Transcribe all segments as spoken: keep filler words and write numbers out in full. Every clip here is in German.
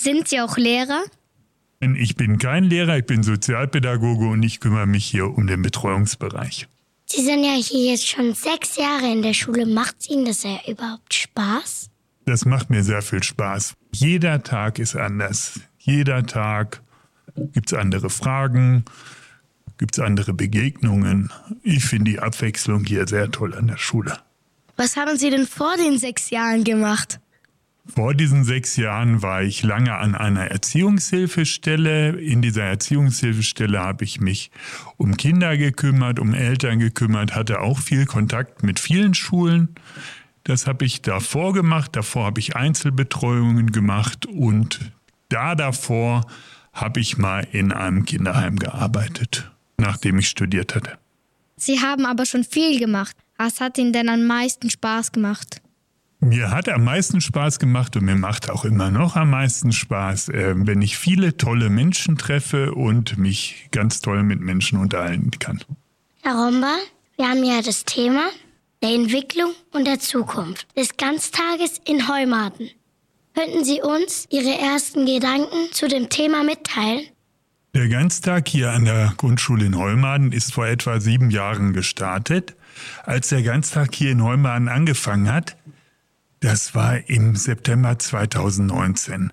Sind Sie auch Lehrer? Ich bin kein Lehrer, ich bin Sozialpädagoge und ich kümmere mich hier um den Betreuungsbereich. Sie sind ja hier jetzt schon sechs Jahre in der Schule. Macht Ihnen das ja überhaupt Spaß? Das macht mir sehr viel Spaß. Jeder Tag ist anders. Jeder Tag gibt es andere Fragen, gibt es andere Begegnungen. Ich finde die Abwechslung hier sehr toll an der Schule. Was haben Sie denn vor den sechs Jahren gemacht? Vor diesen sechs Jahren war ich lange an einer Erziehungshilfestelle. In dieser Erziehungshilfestelle habe ich mich um Kinder gekümmert, um Eltern gekümmert, hatte auch viel Kontakt mit vielen Schulen. Das habe ich davor gemacht. Davor habe ich Einzelbetreuungen gemacht und da davor habe ich mal in einem Kinderheim gearbeitet, nachdem ich studiert hatte. Sie haben aber schon viel gemacht. Was hat Ihnen denn am meisten Spaß gemacht? Mir hat am meisten Spaß gemacht und mir macht auch immer noch am meisten Spaß, äh, wenn ich viele tolle Menschen treffe und mich ganz toll mit Menschen unterhalten kann. Herr Romba, wir haben ja das Thema der Entwicklung und der Zukunft des Ganztages in Heumaden. Könnten Sie uns Ihre ersten Gedanken zu dem Thema mitteilen? Der Ganztag hier an der Grundschule in Heumaden ist vor etwa sieben Jahren gestartet. Als der Ganztag hier in Heumaden angefangen hat, das war im September zweitausendneunzehn.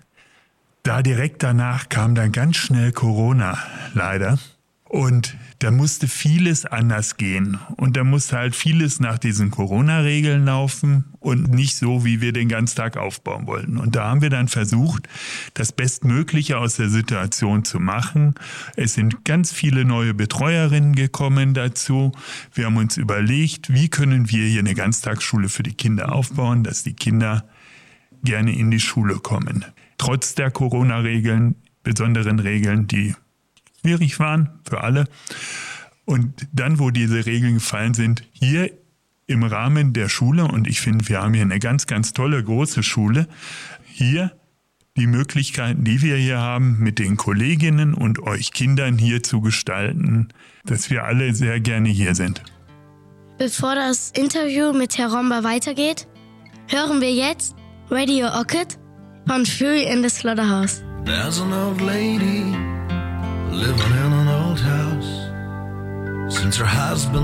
Da direkt danach kam dann ganz schnell Corona, leider. Und da musste vieles anders gehen. Und da musste halt vieles nach diesen Corona-Regeln laufen und nicht so, wie wir den Ganztag aufbauen wollten. Und da haben wir dann versucht, das Bestmögliche aus der Situation zu machen. Es sind ganz viele neue Betreuerinnen gekommen dazu. Wir haben uns überlegt, wie können wir hier eine Ganztagsschule für die Kinder aufbauen, dass die Kinder gerne in die Schule kommen. Trotz der Corona-Regeln, besonderen Regeln, die schwierig waren für alle. Und dann, wo diese Regeln gefallen sind, hier im Rahmen der Schule, und ich finde, wir haben hier eine ganz, ganz tolle, große Schule, hier die Möglichkeiten, die wir hier haben, mit den Kolleginnen und euch Kindern hier zu gestalten, dass wir alle sehr gerne hier sind. Bevor das Interview mit Herrn Romba weitergeht, hören wir jetzt Radio Orchid von Fury in the Slaughterhouse. There's an old lady living in an old house since her husband